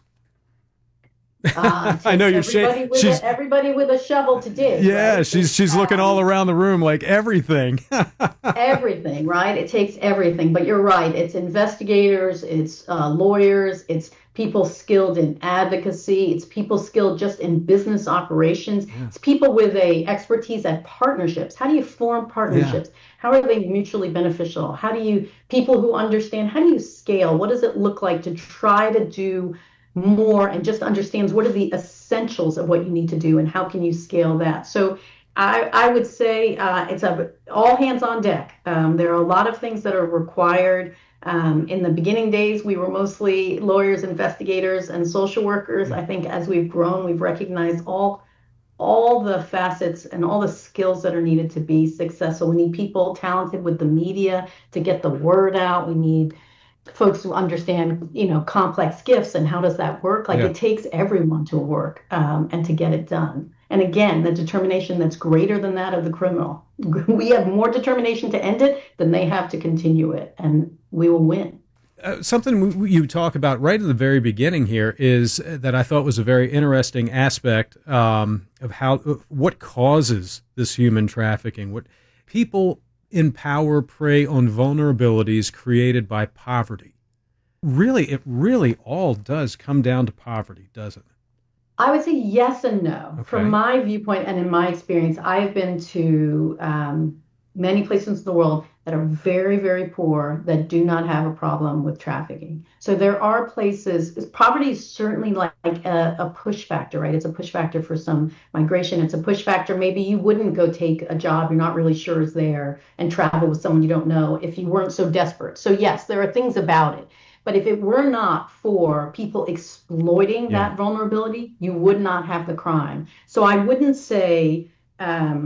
Uh, I know you're shaking. She's everybody with a shovel to dig. Yeah, right? she's she's um, looking all around the room like everything. everything, right? It takes everything. But you're right. It's investigators, it's uh, lawyers, it's people skilled in advocacy, it's people skilled just in business operations. Yeah. It's people with a expertise at partnerships. How do you form partnerships? Yeah. How are they mutually beneficial? How do you people who understand? How do you scale? What does it look like to try to do more, and just understands what are the essentials of what you need to do and how can you scale that. So I, I would say uh, it's a, all hands on deck. Um, there are a lot of things that are required. Um, in the beginning days, we were mostly lawyers, investigators, and social workers. I think as we've grown, we've recognized all all the facets and all the skills that are needed to be successful. We need people talented with the media to get the word out. We need folks who understand, you know, complex gifts and how does that work? Like yeah. It takes everyone to work um, and to get it done. And again, the determination that's greater than that of the criminal. We have more determination to end it than they have to continue it, and we will win. Uh, something we, you talk about right at the very beginning here is that I thought was a very interesting aspect um, of how what causes this human trafficking. What people in power prey on vulnerabilities created by poverty. Really, it really all does come down to poverty, doesn't it? I would say yes and no. Okay. From my viewpoint and in my experience, I have been to um, many places in the world that are very, very poor that do not have a problem with trafficking. So there are places, poverty is certainly like a, a push factor, right? It's a push factor for some migration. It's a push factor. Maybe you wouldn't go take a job you're not really sure is there and travel with someone you don't know if you weren't so desperate. So yes, there are things about it. But if it were not for people exploiting yeah. that vulnerability, you would not have the crime. So I wouldn't say um,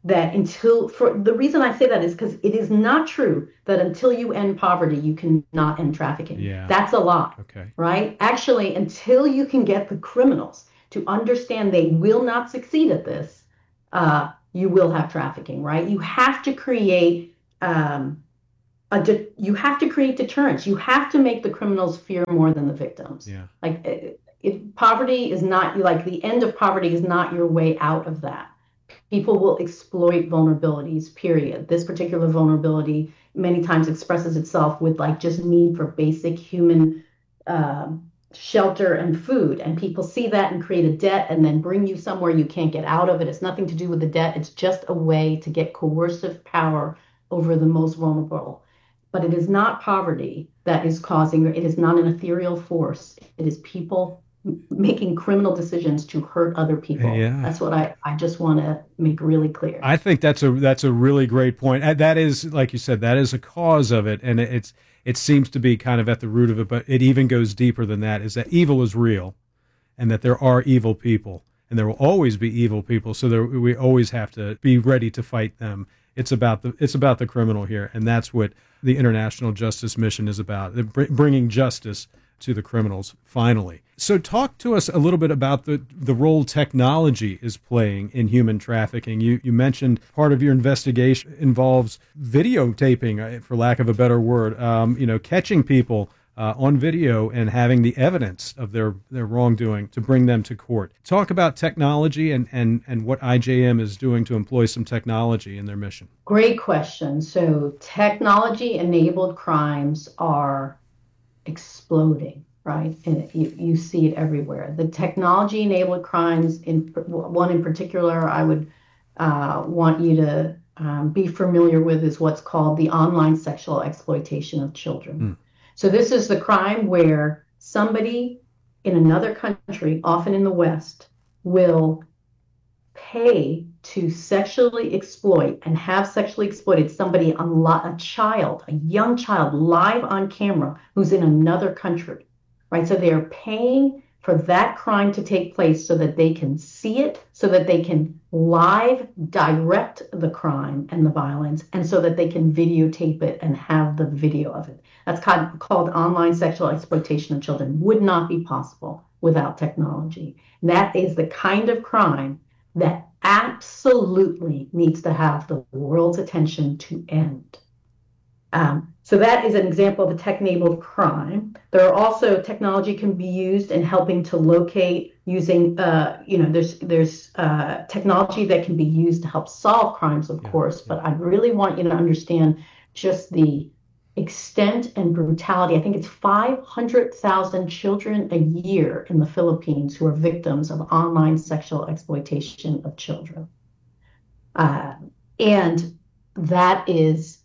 that until, for the reason I say that is because it is not true that until you end poverty, you cannot end trafficking. Yeah. That's a lie, Okay. right? Actually, until you can get the criminals to understand they will not succeed at this, uh, you will have trafficking, right? You have to create, um, a de- you have to create deterrence. You have to make the criminals fear more than the victims. Yeah. Like, it, it, poverty is not, like the end of poverty is not your way out of that. People will exploit vulnerabilities, period. This particular vulnerability many times expresses itself with like just need for basic human uh, shelter and food. And people see that and create a debt and then bring you somewhere you can't get out of it. It's nothing to do with the debt. It's just a way to get coercive power over the most vulnerable. But it is not poverty that is causing, it is not an ethereal force. It is people making criminal decisions to hurt other people. Yeah. That's what I, I just want to make really clear. I think that's a that's a really great point. Uh, That is, like you said, that is a cause of it, and it, it's it seems to be kind of at the root of it. But it even goes deeper than that. Is that evil is real, and that there are evil people, and there will always be evil people. So there, we always have to be ready to fight them. It's about the it's about the criminal here, and that's what the International Justice Mission is about: bringing justice to the criminals, finally. So talk to us a little bit about the, the role technology is playing in human trafficking. You you mentioned part of your investigation involves videotaping, for lack of a better word, um, you know, catching people uh, on video and having the evidence of their, their wrongdoing to bring them to court. Talk about technology and, and, and what I J M is doing to employ some technology in their mission. Great question. So technology-enabled crimes are exploding, right? And you, you see it everywhere. The technology-enabled crimes, in one in particular, I would uh, want you to um, be familiar with is what's called the online sexual exploitation of children. Mm. So this is the crime where somebody in another country, often in the West, will pay to sexually exploit and have sexually exploited somebody, on li- a child, a young child, live on camera who's in another country, right? So they're paying for that crime to take place so that they can see it, so that they can live direct the crime and the violence, and so that they can videotape it and have the video of it. That's called, called online sexual exploitation of children. Would not be possible without technology. And that is the kind of crime that absolutely needs to have the world's attention to end. Um, so that is an example of a tech-enabled crime. There are also, technology can be used in helping to locate using, uh, you know, there's there's uh, technology that can be used to help solve crimes, of yeah, course, yeah. But I really want you to understand just the extent and brutality. I think it's five hundred thousand children a year in the Philippines who are victims of online sexual exploitation of children. Uh, and that is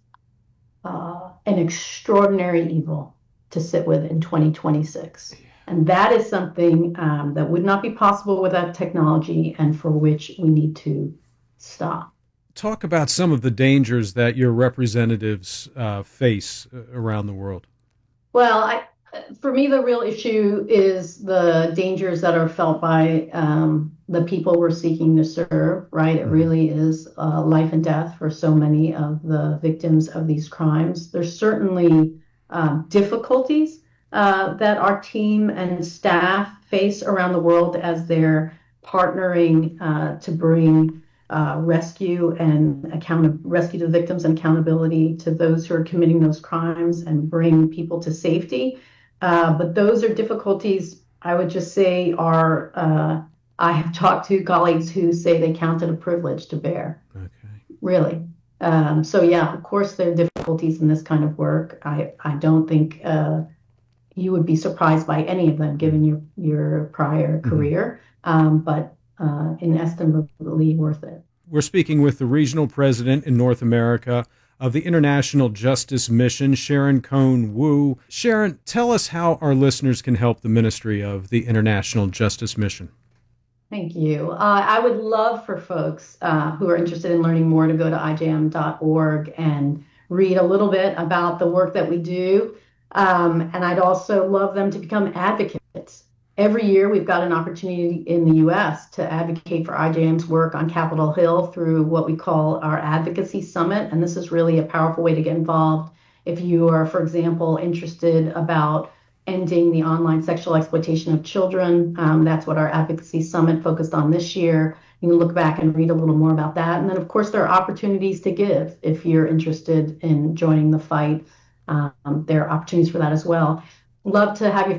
uh, an extraordinary evil to sit with in twenty twenty-six. And that is something um, that would not be possible without technology and for which we need to stop. Talk about some of the dangers that your representatives uh, face around the world. Well, I, for me, the real issue is the dangers that are felt by um, the people we're seeking to serve, right? It really is uh, life and death for so many of the victims of these crimes. There's certainly um, difficulties uh, that our team and staff face around the world as they're partnering uh, to bring Uh, rescue and account rescue the victims and accountability to those who are committing those crimes and bring people to safety. Uh, but those are difficulties, I would just say, are, uh, I have talked to colleagues who say they count it a privilege to bear. Okay. Really. Um, so yeah, of course there are difficulties in this kind of work. I, I don't think uh, you would be surprised by any of them given your, your prior mm-hmm. career. Um, but Uh, inestimably worth it. We're speaking with the regional president in North America of the International Justice Mission, Sharon Cohn Wu. Sharon, tell us how our listeners can help the ministry of the International Justice Mission. Thank you. Uh, I would love for folks uh, who are interested in learning more to go to I J M dot org and read a little bit about the work that we do. Um, and I'd also love them to become advocates Every year, we've got an opportunity in the U S to advocate for I J M's work on Capitol Hill through what we call our Advocacy Summit. And this is really a powerful way to get involved. If you are, for example, interested about ending the online sexual exploitation of children, um, that's what our Advocacy Summit focused on this year. You can look back and read a little more about that. And then, of course, there are opportunities to give if you're interested in joining the fight. Um, there are opportunities for that as well. Love to have you